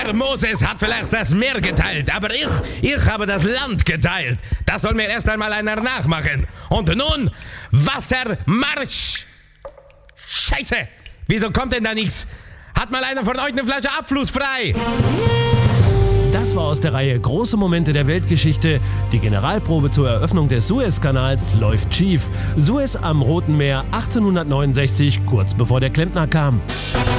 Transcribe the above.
Der Moses hat vielleicht das Meer geteilt, aber ich habe das Land geteilt. Das soll mir erst einmal einer nachmachen. Und nun, Wassermarsch! Scheiße! Wieso kommt denn da nichts? Hat mal einer von euch eine Flasche Abfluss frei? Das war aus der Reihe Große Momente der Weltgeschichte. Die Generalprobe zur Eröffnung des Suezkanals läuft schief. Suez am Roten Meer 1869, kurz bevor der Klempner kam.